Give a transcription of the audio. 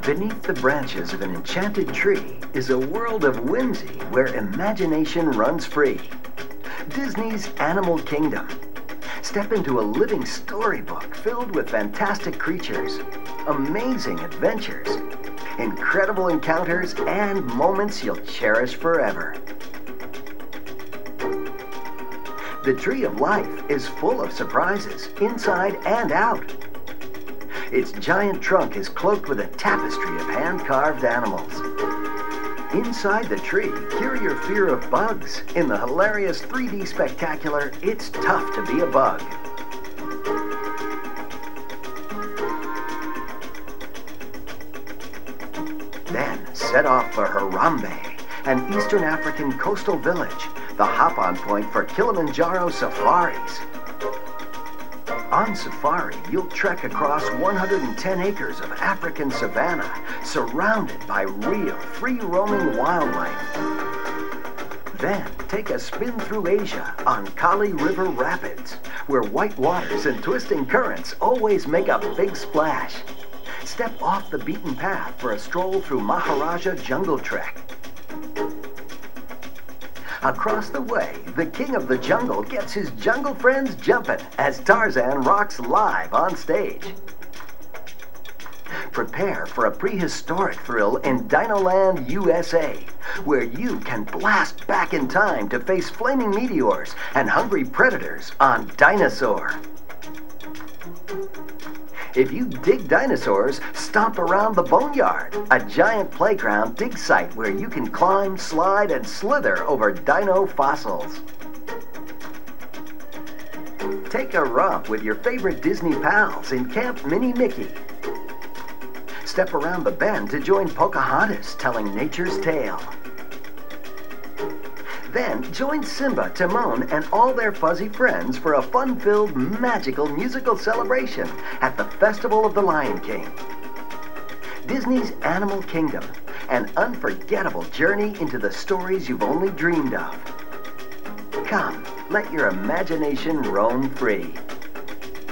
Beneath the branches of an enchanted tree is a world of whimsy where imagination runs free. Disney's Animal Kingdom. Step into a living storybook filled with fantastic creatures, amazing adventures, incredible encounters, and moments you'll cherish forever. The Tree of Life is full of surprises, inside and out. Its giant trunk is cloaked with a tapestry of hand-carved animals. Inside the tree, cure your fear of bugs. In the hilarious 3D spectacular, It's Tough to Be a Bug. Then set off for Harambe, an Eastern African coastal village, the hop-on point for Kilimanjaro safaris. On safari, you'll trek across 110 acres of African savanna, surrounded by real, free-roaming wildlife. Then, take a spin through Asia on Kali River Rapids, where white waters and twisting currents always make a big splash. Step off the beaten path for a stroll through Maharaja Jungle Trek. Across the way, the king of the jungle gets his jungle friends jumping as Tarzan rocks live on stage. Prepare for a prehistoric thrill in Dinoland, USA, where you can blast back in time to face flaming meteors and hungry predators on Dinosaur. If you dig dinosaurs, stomp around the Boneyard, a giant playground dig site where you can climb, slide, and slither over dino fossils. Take a romp with your favorite Disney pals in Camp Mini Mickey. Step around the bend to join Pocahontas telling nature's tale. Then join Simba, Timon, and all their fuzzy friends for a fun-filled, magical musical celebration at the Festival of the Lion King. Disney's Animal Kingdom, an unforgettable journey into the stories you've only dreamed of. Come, let your imagination roam free.